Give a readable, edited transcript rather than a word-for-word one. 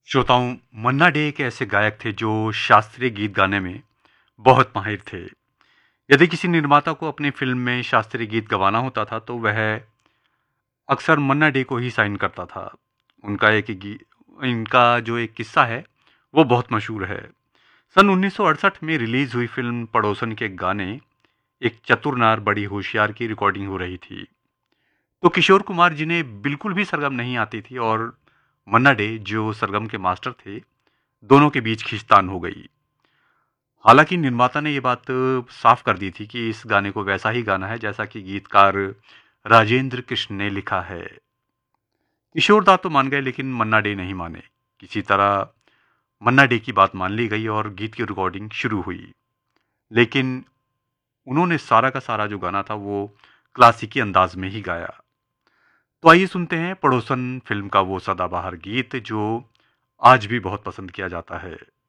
श्रोताओं, मन्ना डे एक ऐसे गायक थे जो शास्त्रीय गीत गाने में बहुत माहिर थे। यदि किसी निर्माता को अपनी फिल्म में शास्त्रीय गीत गवाना होता था तो वह अक्सर मन्ना डे को ही साइन करता था। उनका एक गी इनका जो एक किस्सा है वो बहुत मशहूर है। सन 1968 में रिलीज हुई फिल्म पड़ोसन के गाने एक चतुर नार बड़ी होशियार की रिकॉर्डिंग हो रही थी। तो किशोर कुमार जिन्हें बिल्कुल भी सरगम नहीं आती थी और मन्ना डे जो सरगम के मास्टर थे, दोनों के बीच खींचतान हो गई। हालांकि निर्माता ने ये बात साफ कर दी थी कि इस गाने को वैसा ही गाना है जैसा कि गीतकार राजेंद्र कृष्ण ने लिखा है। किशोर दा तो मान गए लेकिन मन्ना डे नहीं माने। किसी तरह मन्ना डे की बात मान ली गई और गीत की रिकॉर्डिंग शुरू हुई। लेकिन उन्होंने सारा का सारा जो गाना था वो क्लासिकी अंदाज में ही गाया। तो आइए सुनते हैं पड़ोसन फिल्म का वो सदाबहार गीत जो आज भी बहुत पसंद किया जाता है।